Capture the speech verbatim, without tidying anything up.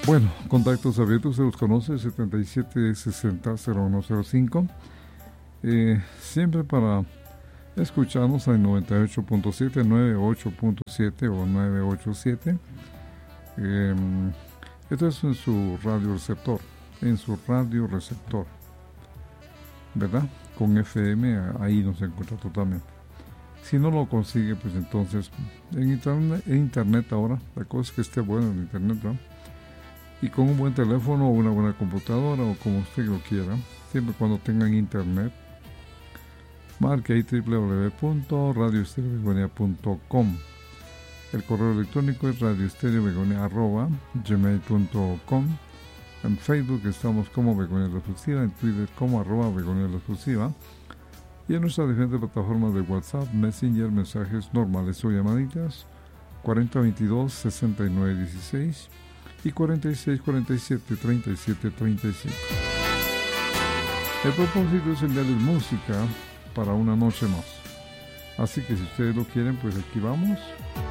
Bueno, contactos abiertos, se los conoce, setenta y siete sesenta cero uno cero cinco. Eh, siempre para escucharnos en noventa y ocho punto siete, noventa y ocho punto siete o novecientos ochenta y siete. Eh, esto es en su radio receptor, en su radio receptor, ¿verdad? Con F M, ahí nos encuentra totalmente. Si no lo consigue, pues entonces en internet, en internet ahora, la cosa es que esté bueno en internet, ¿no? Y con un buen teléfono o una buena computadora o como usted lo quiera, siempre cuando tengan internet, marque ahí doble u doble u doble u punto radio estéreo begonia punto com. El correo electrónico es radio estéreo begonia arroba gmail punto com. En Facebook estamos como Begonia La Exclusiva, en Twitter como arroba Begonia La Exclusiva, y en nuestras diferentes plataformas de WhatsApp, Messenger, mensajes normales o llamaditas cuarenta veintidós sesenta y nueve dieciséis y cuarenta y seis cuarenta y siete treinta y siete treinta y cinco. El propósito es enviarles música para una noche más. Así que si ustedes lo quieren, pues aquí vamos.